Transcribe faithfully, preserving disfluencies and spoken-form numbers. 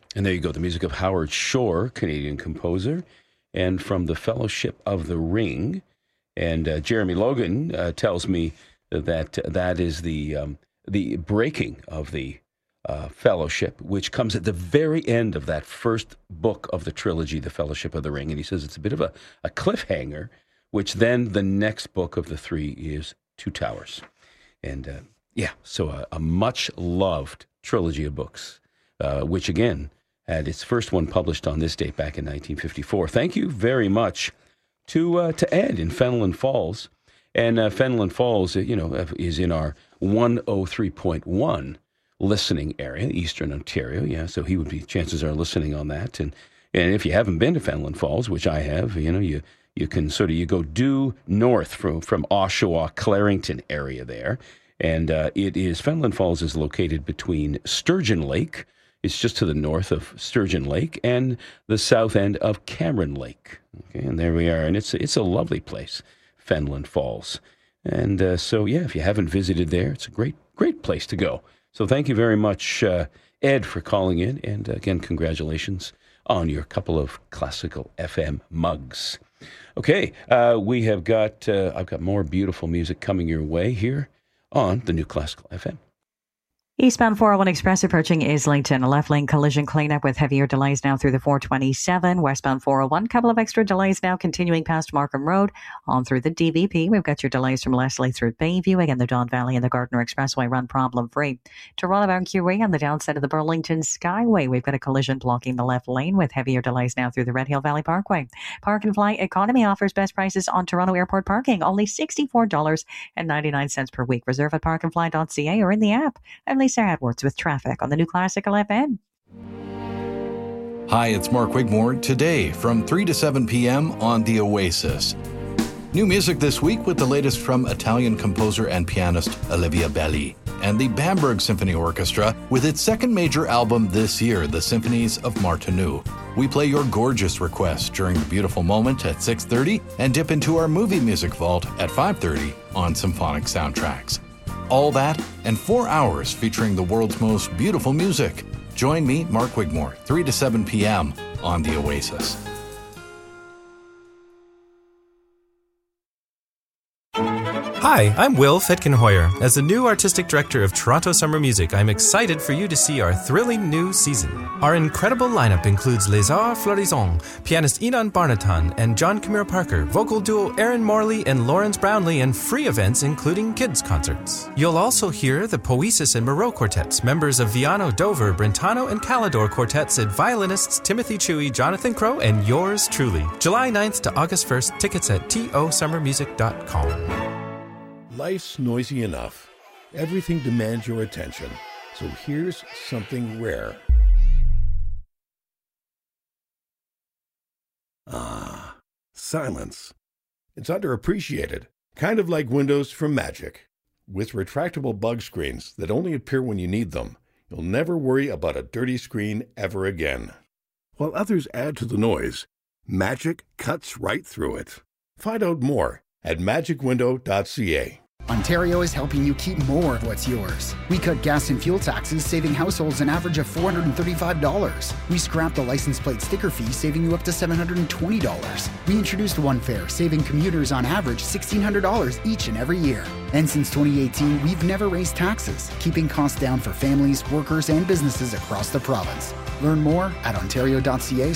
And there you go, the music of Howard Shore, Canadian composer, and from the Fellowship of the Ring. And uh, Jeremy Logan uh, tells me that that is the um, the breaking of the uh, Fellowship, which comes at the very end of that first book of the trilogy, The Fellowship of the Ring. And he says it's a bit of a, a cliffhanger, which then the next book of the three is Two Towers. And uh, yeah, so a, a much-loved trilogy of books, uh, which again had its first one published on this date back in nineteen fifty-four. Thank you very much to uh, to Ed in Fenelon Falls. And uh, Fenelon Falls, you know, is in our one oh three point one listening area, Eastern Ontario. Yeah, so he would be, chances are, listening on that. And and if you haven't been to Fenelon Falls, which I have, you know, you you can sort of, you go due north from, from Oshawa, Clarington area there. And uh, it is, Fenelon Falls is located between Sturgeon Lake, it's just to the north of Sturgeon Lake, and the south end of Cameron Lake. Okay, and there we are. And it's, it's a lovely place, Fenelon Falls. And uh, so, yeah, if you haven't visited there, it's a great, great place to go. So thank you very much, uh, Ed, for calling in. And uh, again, congratulations on your couple of Classical F M mugs. Okay, uh, we have got, uh, I've got more beautiful music coming your way here on the new Classical F M. Eastbound four oh one Express approaching Islington. A left lane collision cleanup with heavier delays now through the four twenty-seven. Westbound four oh one, couple of extra delays now continuing past Markham Road on through the D V P. We've got your delays from Leslie through Bayview. Again, the Don Valley and the Gardiner Expressway run problem free. Toronto-bound Q E on the downside of the Burlington Skyway. We've got a collision blocking the left lane with heavier delays now through the Red Hill Valley Parkway. Park and Fly Economy offers best prices on Toronto Airport parking. Only sixty-four dollars and ninety-nine cents per week. Reserve at park and fly dot c a or in the app. I'm Lisa Edwards with traffic on the new Classical F M. Hi, it's Mark Wigmore. Today from three to seven p.m. on The Oasis. New music this week with the latest from Italian composer and pianist Olivia Belli and the Bamberg Symphony Orchestra with its second major album this year, The Symphonies of Martinu. We play your gorgeous requests during the beautiful moment at six thirty and dip into our movie music vault at five thirty on Symphonic Soundtracks. All that and four hours featuring the world's most beautiful music. Join me, Mark Wigmore, three to seven p.m. on The Oasis. Hi, I'm Will Fitkin-Hoyer. As the new artistic director of Toronto Summer Music, I'm excited for you to see our thrilling new season. Our incredible lineup includes Les Arts Florissants, pianist Inan Barnatan and John Camille Parker, vocal duo Aaron Morley and Lawrence Brownlee, and free events including kids' concerts. You'll also hear the Poesis and Moreau Quartets, members of Viano, Dover, Brentano, and Calidor Quartets, and violinists Timothy Chewy, Jonathan Crow, and yours truly. July ninth to August first, tickets at t o summer music dot com. Life's noisy enough. Everything demands your attention. So here's something rare. Ah, silence. It's underappreciated. Kind of like windows from Magic. With retractable bug screens that only appear when you need them, you'll never worry about a dirty screen ever again. While others add to the noise, Magic cuts right through it. Find out more at magic window dot c a. Ontario is helping you keep more of what's yours. We cut gas and fuel taxes, saving households an average of four hundred thirty-five dollars. We scrapped the license plate sticker fee, saving you up to seven hundred twenty dollars. We introduced One Fare, saving commuters on average sixteen hundred dollars each and every year. And since twenty eighteen, we've never raised taxes, keeping costs down for families, workers, and businesses across the province. Learn more at ontario dot c a